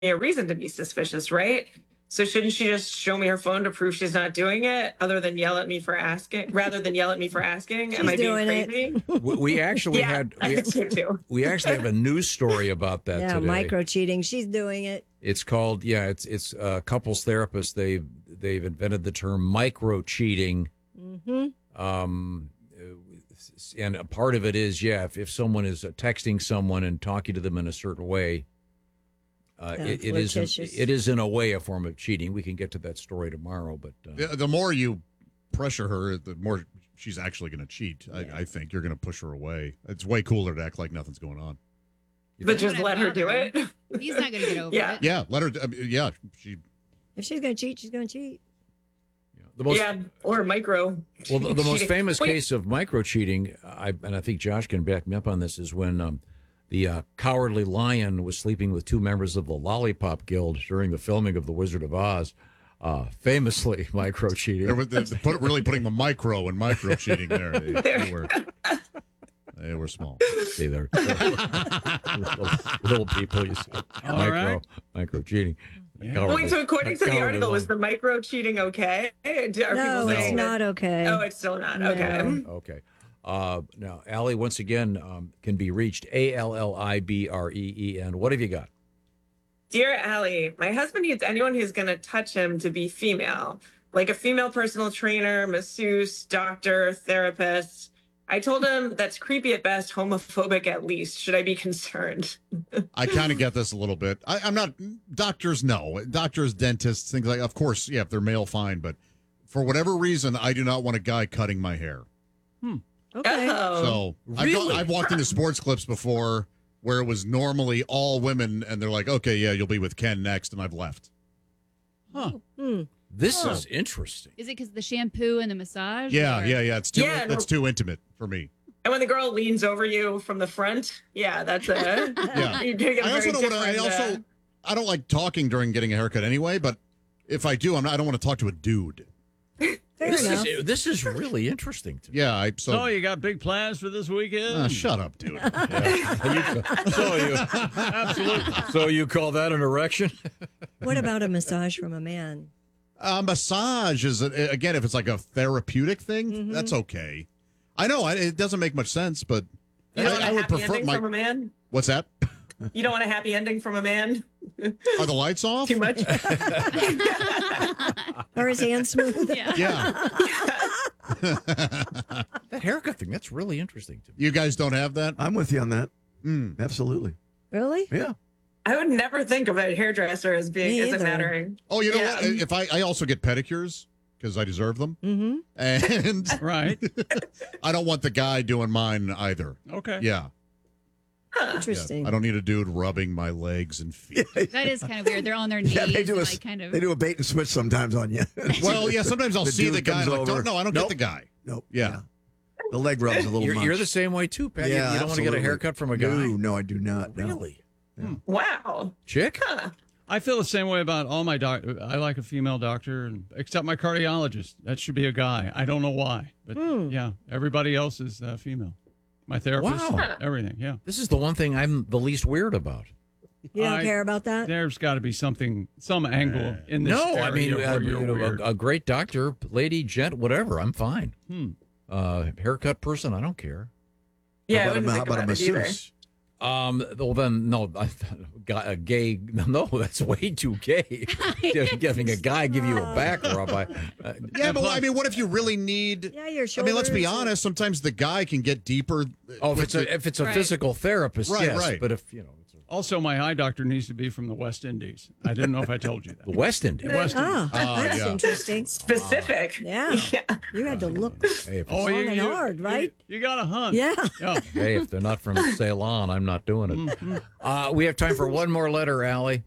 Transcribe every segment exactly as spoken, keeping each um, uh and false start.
a reason to be suspicious, right? So shouldn't she just show me her phone to prove she's not doing it, other than yell at me for asking, rather than yell at me for asking? Am She's I being doing it. crazy? We, we actually Yeah, had I we, think so too. we actually have a news story about that Yeah, today. micro cheating. She's doing it. It's called yeah, it's it's uh, couples therapists. They've they've invented the term micro cheating. Mm-hmm. Um, and a part of it is yeah, if, if someone is texting someone and talking to them in a certain way. Uh, Yeah, it, it is in, flirtatious. it is in a way a form of cheating. We can get to that story tomorrow, but uh, The, the more you pressure her, the more she's actually going to cheat. I, I think you're going to push her away. It's way cooler to act like nothing's going on. But just let her do it. He's not going to get over Yeah. it. Yeah, let her. I mean, yeah, she. If she's going to cheat, she's going to cheat. the most Yeah, or micro. well the, the most cheating. famous Wait, case of micro cheating, I and I think Josh can back me up on this, is when um, the uh, Cowardly Lion was sleeping with two members of the Lollipop Guild during the filming of The Wizard of Oz. Uh, famously micro cheating. They were they, they put, really putting the micro and micro cheating there. They, they were. They were small. See there, little, little people. You see, All micro right. micro cheating. Wait, so according to the Cowardly article, was Lion. the micro cheating okay? Are No, people it's saying that- not okay. Oh, it's still not. No. Okay. Okay. Uh, now, Allie, once again, um, can be reached A L L I B R E E N. What have you got? Dear Allie, my husband needs anyone who's going to touch him to be female, like a female personal trainer, masseuse, doctor, therapist. I told him that's creepy at best, homophobic at least. Should I be concerned? I kind of get this a little bit. I, I'm not. Doctors, no. Doctors, dentists, things like. Of course, yeah. If they're male, fine. But for whatever reason, I do not want a guy cutting my hair. Okay. Oh. So I've, Really? gone- I've walked into sports clips before where it was normally all women, and they're like, "Okay, yeah, you'll be with Ken next," and I've left. Huh. Hmm. This Oh. is interesting. Is it because the shampoo and the massage? Yeah, or- yeah, yeah. It's too. Yeah, That's no. too intimate for me. And when the girl leans over you from the front, yeah, that's a. Yeah. You're doing a I also very don't want to. I different, also uh, I don't like talking during getting a haircut anyway. But if I do, I'm not, I don't want to talk to a dude. Fair This enough. is, this is really interesting to me. Yeah, I so. So you got big plans for this weekend? Ah, shut up, dude. So you, Absolutely. so you call that an erection? What about a massage from a man? Uh, massage is a, again, if it's like a therapeutic thing, Mhm. that's okay. I know I, it doesn't make much sense, but You don't I, want I a would happy prefer ending my. from a man? What's that? You don't want a happy ending from a man? Are the lights off? Too much? Or his hand smooth? Yeah. Yeah. That haircut thing, that's really interesting to me. You guys don't have that? I'm with you on that. Mm. Absolutely. Really? Yeah. I would never think of a hairdresser as being Me as it either. mattering. Oh, you know Yeah. what? If I, I also get pedicures because I deserve them, Mm-hmm. and Right. I don't want the guy doing mine either. Okay. Yeah. Huh. Interesting. Yeah. I don't need a dude rubbing my legs and feet. That is kind of weird. They're on their knees. Yeah, they do and a like kind of. they do a bait and switch sometimes on you. Well, yeah, sometimes I'll The see dude the guy. comes And I'm like, over. don't, no, I don't Nope. get the guy. Nope. Yeah. The leg rub's a little You're, much. you're the same way too, Pat. You- Yeah, you don't want to get a absolutely. haircut from a guy. No, no, I do not. No. Really? Wow. Chick? Huh. I feel the same way about all my doc. I like a female doctor, and, except my cardiologist. That should be a guy. I don't know why, but yeah, everybody else is uh, female. My therapist, Wow. everything. Yeah, This is the one thing I'm the least weird about. You don't I- care about that? there's got to be something, some angle in this. No, I area mean, where uh, you're you know, weird. a, a great doctor, lady, gent, whatever. I'm fine. Hmm. Uh, haircut person, I don't care. Yeah, I how about, wouldn't a, how think about a about it either. masseuse? Um, well then, no, I, got a gay. No, that's way too gay. Having a guy give you a back rub. I, uh, Yeah, but I mean, what if you really need? Yeah, your I mean, let's be shoulders. honest. Sometimes the guy can get deeper. oh, if with it's a the- if it's a Right. physical therapist, Right, yes. right. But if you know, it's a, Also, my eye doctor needs to be from the West Indies. I didn't know if I told you the that. West Indies. West Indies. Ah, Oh, that's yeah. interesting. Specific. Yeah. Yeah. You had to look Hey, if, Oh, long you, and you- hard, right? You, you got a hunt. Yeah. Yeah. hey, if they're not from Ceylon, I'm not doing it. Uh, we have time for one more letter, Allie.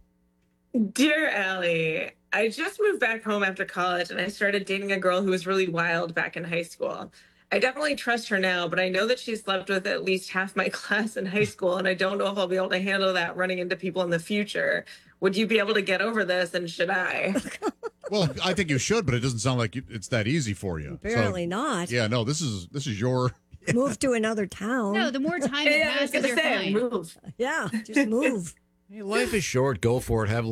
Dear Allie, I just moved back home after college and I started dating a girl who was really wild back in high school. I definitely trust her now, but I know that she slept with at least half my class in high school, and I don't know if I'll be able to handle that running into people in the future. Would you be able to get over this, and should I? Well, I think you should, but it doesn't sound like you- it's that easy for you. So, Apparently not. yeah, no. This is this is your. Move to another town. No, the more time it Yeah, I was passes, gonna you're say, fine. move. Yeah, just move. Hey, life is short. Go for it. Have